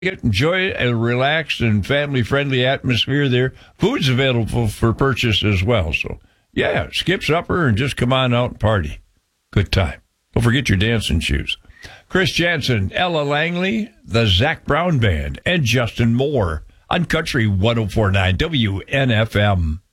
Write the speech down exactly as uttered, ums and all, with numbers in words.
Enjoy a relaxed and family-friendly atmosphere there. Food's available for purchase as well. So, yeah, skip supper and just come on out and party. Good time. Don't forget your dancing shoes. Chris Jansen, Ella Langley, the Zach Brown Band, and Justin Moore on Country one oh four point nine W N F M.